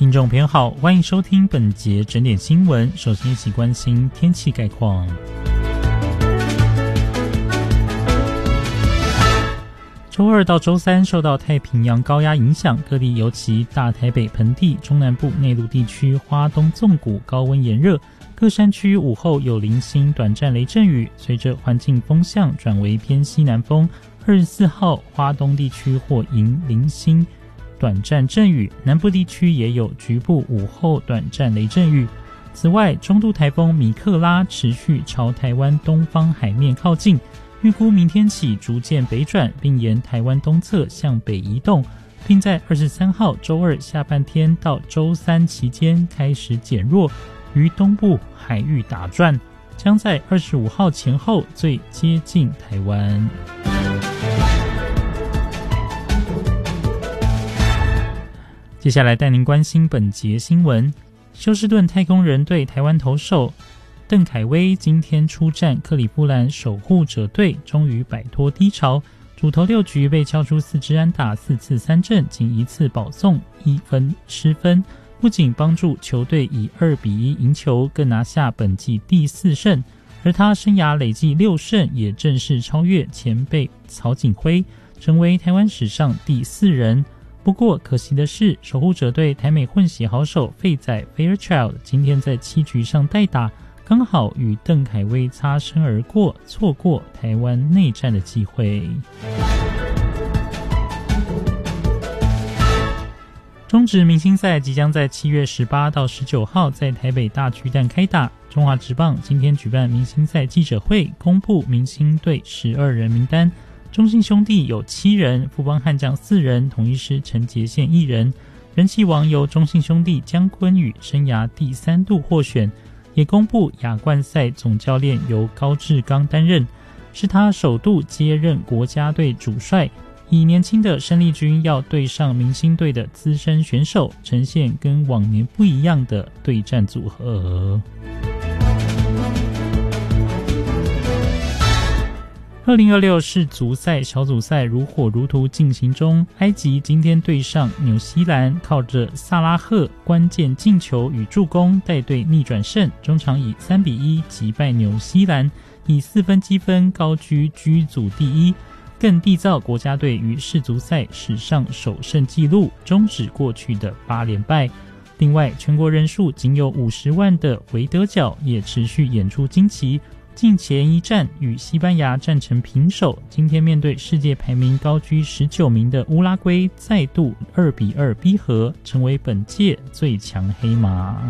听众朋友好，欢迎收听本节整点新闻。首先一起关心天气概况。周二到周三受到太平洋高压影响，各地尤其大台北盆地、中南部内陆地区、花东纵谷高温炎热，各山区午后有零星短暂雷阵雨。随着环境风向转为偏西南风，24号花东地区或迎零星短暂阵雨，南部地区也有局部午后短暂雷阵雨。此外，中度台风米克拉持续朝台湾东方海面靠近，预估明天起逐渐北转，并沿台湾东侧向北移动，并在23号周二下半天到周三期间开始减弱，于东部海域打转，将在25号前后最接近台湾。接下来带您关心本节新闻。休斯顿太空人队台湾投手邓凯威今天出战克利夫兰守护者队，终于摆脱低潮，主投6局被敲出4支安打，4次三振，仅1次保送，1分失分，不仅帮助球队以2-1赢球，更拿下本季第4胜。而他生涯累计6胜，也正式超越前辈曹锦辉，成为台湾史上第4人。不过可惜的是，守护者队台美混血好手费仔 Fairchild 今天在7局上代打，刚好与邓凯威擦身而过，错过台湾内战的机会。中职明星赛即将在7月18到19号在台北大巨蛋开打。中华职棒今天举办明星赛记者会，公布明星队12人名单。中信兄弟有7人，富邦悍将4人，统一狮陈杰宪1人。人气王由中信兄弟江坤宇生涯第3度获选，也公布亚冠赛总教练由高志刚担任，是他首度接任国家队主帅，以年轻的生力军要对上明星队的资深选手，呈现跟往年不一样的对战组合。2026世足赛小组赛如火如荼进行中，埃及今天对上纽西兰，靠着萨拉赫关键进球与助攻带队逆转胜，中场以3-1击败纽西兰，以4分积分高居G组第1，更缔造国家队于世足赛史上首胜纪录，终止过去的8连败。另外，全国人数仅有50万的维德角也持续演出惊奇，近前一战与西班牙战成平手，今天面对世界排名高居19名的乌拉圭，再度2-2逼和，成为本届最强黑马。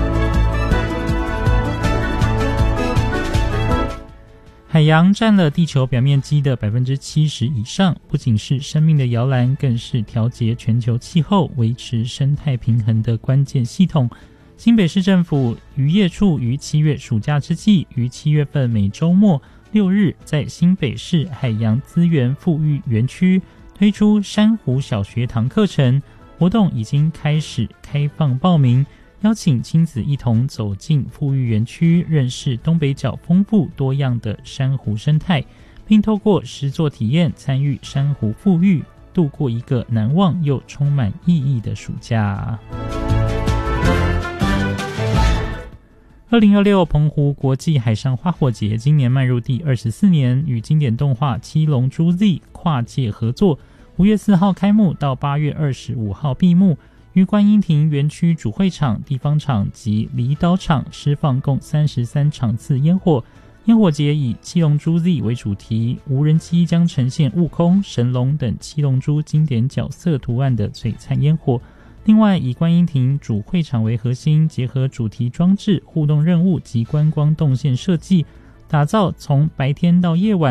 海洋占了地球表面积的 70% 以上，不仅是生命的摇篮，更是调节全球气候、维持生态平衡的关键系统。新北市政府渔业处于7月暑假之际，于7月份每周末6日，在新北市海洋资源富裕园区推出珊瑚小学堂课程，活动已经开始开放报名，邀请亲子一同走进富裕园区，认识东北角丰富多样的珊瑚生态，并透过实作体验参与珊瑚富裕，度过一个难忘又充满意义的暑假。2026澎湖国际海上花火节今年迈入第24年，与经典动画《七龙珠 Z》跨界合作，5月4号开幕到8月25号闭幕，于观音亭园区主会场、地方场及离岛场释放共33场次烟火。烟火节以七龙珠 Z 为主题，无人机将呈现悟空、神龙等七龙珠经典角色图案的璀璨烟火。另外，以观音亭主会场为核心，结合主题装置、互动任务及观光动线设计，打造从白天到夜晚